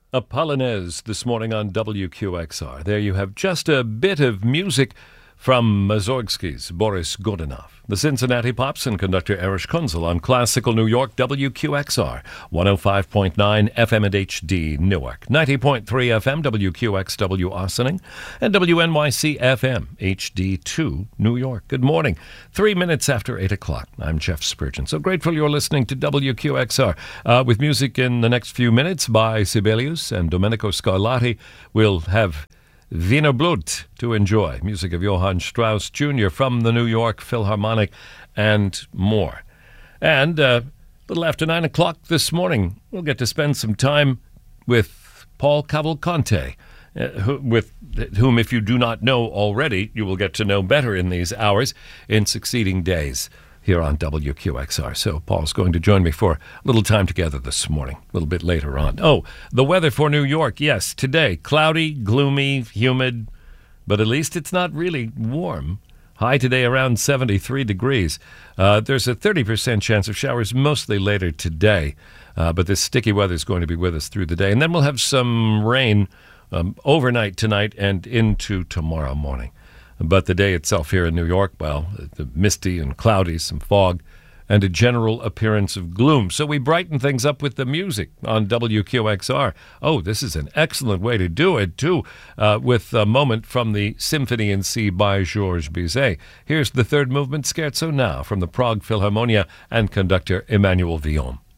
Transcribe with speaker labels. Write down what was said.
Speaker 1: Apollinaise this morning on WQXR. There you have just a bit of music from Mussorgsky's Boris Godunov. The Cincinnati Pops and conductor Erich Kunzel on Classical New York, WQXR, 105.9 FM and HD Newark, 90.3 FM WQXW Ossining, and WNYC FM HD2 New York. Good morning. 3 minutes after 8 o'clock. I'm Jeff Spurgeon. So grateful you're listening to WQXR. With music in the next few minutes by Sibelius and Domenico Scarlatti, we'll have Wiener Blut to enjoy. Music of Johann Strauss Jr. from the New York Philharmonic and more. And a little after 9 o'clock this morning, we'll get to spend some time with Paul Cavalcante, with whom, if you do not know already, you will get to know better in these hours in succeeding days here on WQXR. So Paul's going to join me for a little time together this morning, a little bit later on. Oh, the weather for New York. Yes, today, cloudy, gloomy, humid, but at least it's not really warm. High today around 73 degrees. There's a 30% chance of showers mostly later today, but this sticky weather is going to be with us through the day. And then we'll have some rain overnight tonight and into tomorrow morning. But the day itself here in New York, well, misty and cloudy, some fog, and a general appearance of gloom. So we brighten things up with the music on WQXR. Oh, this is an excellent way to do it, too, with a moment from the Symphony in C by Georges Bizet. Here's the third movement, Scherzo now, from the Prague Philharmonia and conductor Emmanuel Villon.